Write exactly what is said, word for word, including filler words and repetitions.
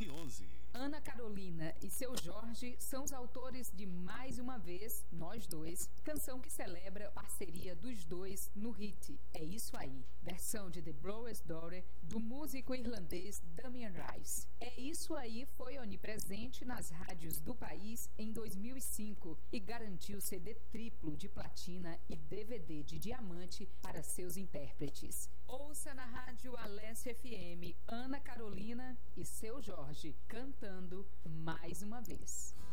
e onze. Ana Carolina e seu Jorge são os autores de Mais Uma Vez, Nós Dois, canção que celebra a parceria dos dois no hit É Isso Aí, versão de The Blowers Daughter do músico irlandês Damien Rice. É Isso Aí foi onipresente nas rádios do país em dois mil e cinco e garantiu C D triplo de platina e D V D de diamante para seus intérpretes. Ouça na rádio Alessia F M Ana Carolina e seu Jorge cantando Mais Uma Vez.